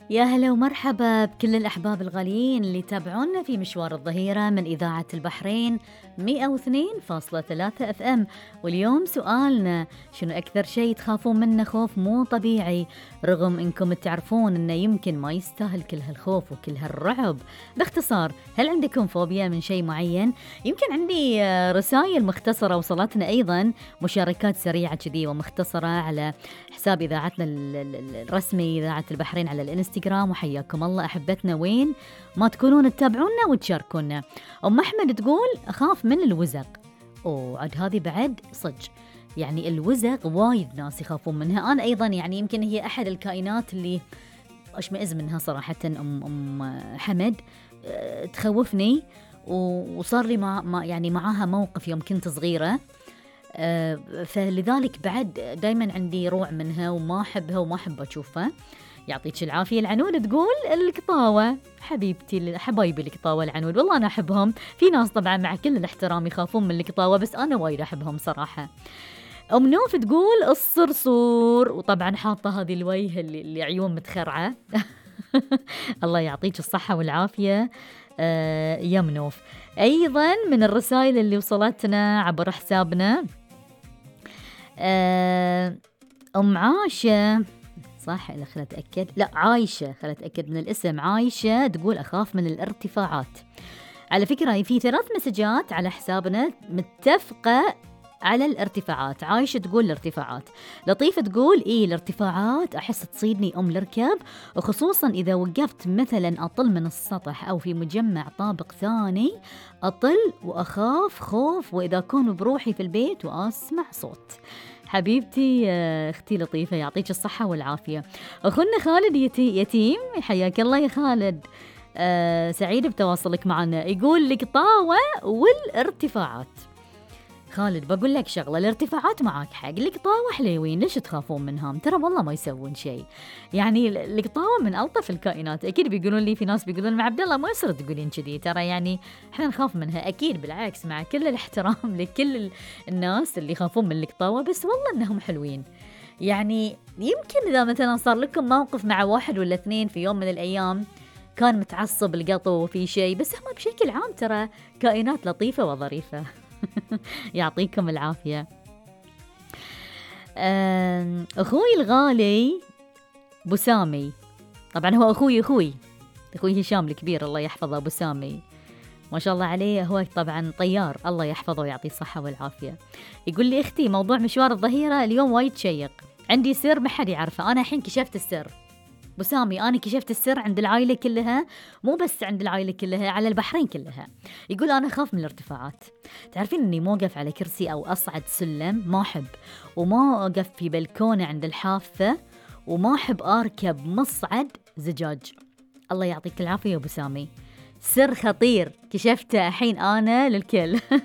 يا هلا ومرحبا بكل الأحباب الغاليين اللي يتابعونا في مشوار الظهيرة من إذاعة البحرين 102.3 FM. واليوم سؤالنا: شنو أكثر شيء تخافون منه خوف مو طبيعي رغم إنكم تعرفون إنه يمكن ما يستاهل كل هالخوف وكل هالرعب؟ باختصار، هل عندكم فوبيا من شيء معين؟ يمكن عندي رسائل مختصرة وصلتنا، أيضا مشاركات سريعة كذي ومختصرة على حساب إذاعتنا الرسمي إذاعة البحرين على الإنستغرام. وحياكم الله أحبتنا وين ما تكونون تتابعونا وتشاركونا. أم أحمد تقول أخاف من الوزغ. عاد هذه بعد صج، يعني الوزغ وايد ناس يخافون منها. أنا أيضا يعني يمكن هي أحد الكائنات اللي أشمئز منها صراحة. أم حمد تخوفني، وصار لي يعني معاها موقف يوم كنت صغيرة، فلذلك بعد دايما عندي روع منها وما أحبها وما أحب أشوفها. يعطيك العافية. العنود تقول القطاوة. حبيبتي حبايبي القطاوة العنود، والله أنا أحبهم. في ناس طبعا مع كل الاحترام يخافون من القطاوة، بس أنا وايد أحبهم صراحة. أم نوف تقول الصرصور، وطبعا حاطة هذه الوجه اللي عيون متخرعة. الله يعطيك الصحة والعافية يا منوف. أيضا من الرسائل اللي وصلتنا عبر حسابنا أم عاشة، صح؟ خلنا أتأكد، لا عايشة، خلنا أتأكد من الاسم. عايشة تقول أخاف من الارتفاعات. على فكرة في 3 مسجات على حسابنا متفقة على الارتفاعات. عايشة تقول الارتفاعات. لطيفة تقول الارتفاعات أحس تصيدني الركب، وخصوصا إذا وقفت مثلا أطل من السطح أو في مجمع طابق ثاني أطل وأخاف خوف، وإذا أكون بروحي في البيت وأسمع صوت. حبيبتي اختي لطيفة، يعطيك الصحة والعافية. أخونا خالد يتيم، حياك الله يا خالد. سعيد بتواصلك معنا. يقول القطاوة والارتفاعات. خالد بقول لك شغلة، الارتفاعات معاك حق، القطاوة حليوين، ليش تخافون منهم؟ ترى والله ما يسوون شيء. يعني القطاوة من ألطف الكائنات. أكيد بيقولون لي، في ناس بيقولون مع عبد الله ما يصير تقولين كذي، ترى يعني احنا نخاف منها أكيد، بالعكس مع كل الاحترام لكل الناس اللي يخافون من القطاوة، بس والله إنهم حلوين. يعني يمكن إذا مثلا صار لكم موقف مع 1 ولا 2 في يوم من الأيام كان متعصب القطو في شيء، بس هم بشكل عام ترى كائنات لطيفة وظريفة. يعطيكم العافية. أخوي الغالي بسامي، طبعا هو أخوي هشام الكبير الله يحفظه. بسامي ما شاء الله عليه، هو طبعا طيار، الله يحفظه ويعطيه الصحة والعافية. يقول لي أختي موضوع مشوار الظهيرة اليوم وايد شيق، عندي سر ما حد يعرفه. أنا الحين كشفت السر بسامي، أنا كشفت السر عند العائلة كلها، مو بس عند العائلة كلها، على البحرين كلها. يقول أنا أخاف من الارتفاعات. تعرفين أني مو أوقف على كرسي أو أصعد سلم، ما أحب، وما أوقف في بلكونة عند الحافة، وما أحب أركب مصعد زجاج. الله يعطيك العافية يا أبو سامي، سر خطير كشفته الحين أنا للكل.